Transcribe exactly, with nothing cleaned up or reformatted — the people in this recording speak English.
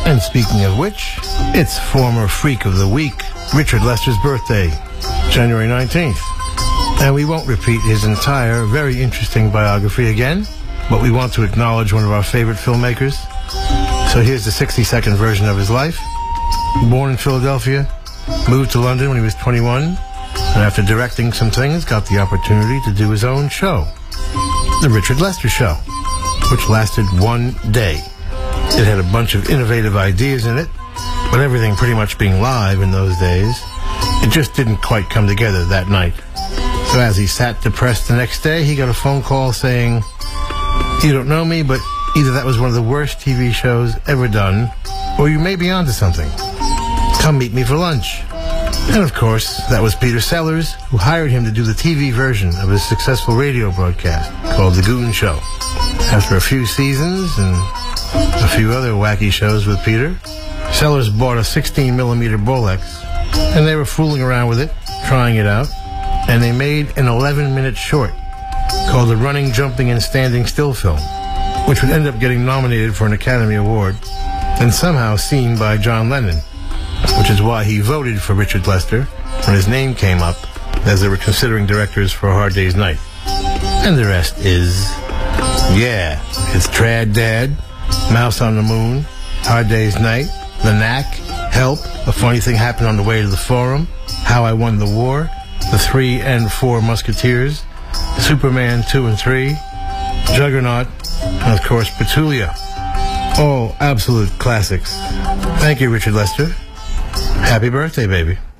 And speaking of which, it's former Freak of the Week, Richard Lester's birthday, January nineteenth. And we won't repeat his entire, very interesting biography again, but we want to acknowledge one of our favorite filmmakers. So here's the sixty-second version of his life. Born in Philadelphia, moved to London when he was twenty-one, and after directing some things, got the opportunity to do his own show, The Richard Lester Show, which lasted one day. It had a bunch of innovative ideas in it, but everything pretty much being live in those days, it just didn't quite come together that night. So as he sat depressed the next day, he got a phone call saying, "You don't know me, but either that was one of the worst T V shows ever done, or you may be onto something. Come meet me for lunch." And of course, that was Peter Sellers, who hired him to do the T V version of his successful radio broadcast called The Goon Show. After a few seasons and a few other wacky shows with Peter, Sellers bought a sixteen millimeter Bolex, and they were fooling around with it, trying it out, and they made an eleven minute short called The Running, Jumping, and Standing Still film, which would end up getting nominated for an Academy Award, and somehow seen by John Lennon, which is why he voted for Richard Lester when his name came up as they were considering directors for A Hard Day's Night. And the rest is, yeah, it's Trad Dad, Mouse on the Moon, Hard Day's Night, The Knack, Help, A Funny Thing Happened on the Way to the Forum, How I Won the War, The Three and Four Musketeers, Superman two and three, Juggernaut, and of course Petulia. All absolute classics. Thank you, Richard Lester. Happy birthday, baby.